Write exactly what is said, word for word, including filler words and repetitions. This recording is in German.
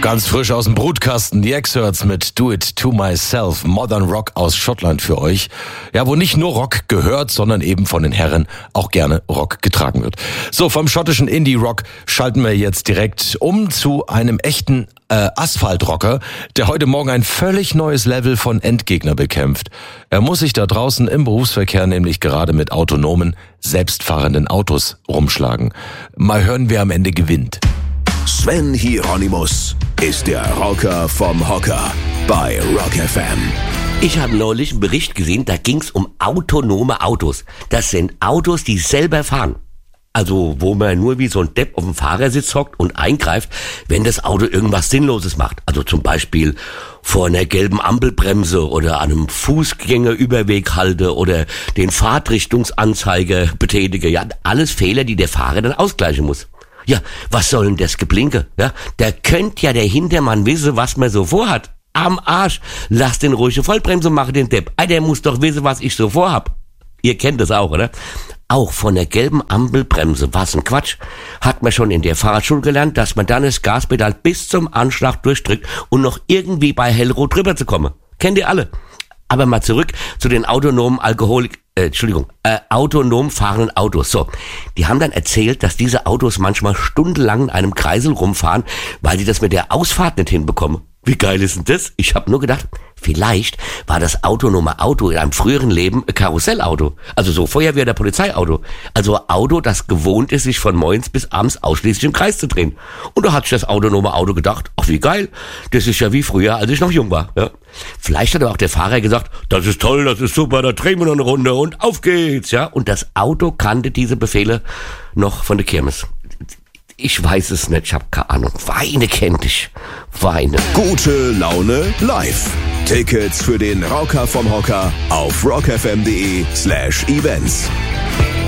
Ganz frisch aus dem Brutkasten, die Excerts mit Do It To Myself, Modern Rock aus Schottland für euch. Ja, wo nicht nur Rock gehört, sondern eben von den Herren auch gerne Rock getragen wird. So, vom schottischen Indie-Rock schalten wir jetzt direkt um zu einem echten äh, Asphaltrocker, der heute Morgen ein völlig neues Level von Endgegner bekämpft. Er muss sich da draußen im Berufsverkehr nämlich gerade mit autonomen, selbstfahrenden Autos rumschlagen. Mal hören, wer am Ende gewinnt. Sven Hieronymus ist der Rocker vom Hocker bei Rock F M. Ich habe neulich einen Bericht gesehen, da ging es um autonome Autos. Das sind Autos, die selber fahren. Also wo man nur wie so ein Depp auf dem Fahrersitz hockt und eingreift, wenn das Auto irgendwas Sinnloses macht. Also zum Beispiel vor einer gelben Ampelbremse oder an einem Fußgängerüberweg halte oder den Fahrtrichtungsanzeiger betätige. Ja, alles Fehler, die der Fahrer dann ausgleichen muss. Ja, was soll denn das Geblinke? Ja, da könnte ja der Hintermann wissen, was man so vorhat. Am Arsch. Lass den ruhige Vollbremse machen, den Depp. Ah, der muss doch wissen, was ich so vorhab. Ihr kennt das auch, oder? Auch von der gelben Ampelbremse, was ein Quatsch. Hat man schon in der Fahrradschule gelernt, dass man dann das Gaspedal bis zum Anschlag durchdrückt und noch irgendwie bei Hellrot drüber zu kommen. Kennt ihr alle? Aber mal zurück zu den autonomen Alkoholik... Äh, Entschuldigung, äh, autonom fahrenden Autos. So, die haben dann erzählt, dass diese Autos manchmal stundenlang in einem Kreisel rumfahren, weil sie das mit der Ausfahrt nicht hinbekommen. Wie geil ist denn das? Ich habe nur gedacht, vielleicht war das autonome Auto in einem früheren Leben ein Karussellauto. Also so Feuerwehr- oder Polizeiauto. Also ein Auto, das gewohnt ist, sich von morgens bis abends ausschließlich im Kreis zu drehen. Und da hat sich das autonome Auto gedacht, ach wie geil, das ist ja wie früher, als ich noch jung war. Ja. Vielleicht hat aber auch der Fahrer gesagt, das ist toll, das ist super, da drehen wir noch eine Runde und auf geht's. Ja. Und das Auto kannte diese Befehle noch von der Kirmes. Ich weiß es nicht, ich habe keine Ahnung. Weine kennt ich. Weine. Gute Laune live. Tickets für den Rocker vom Hocker auf rockfm.de slash events.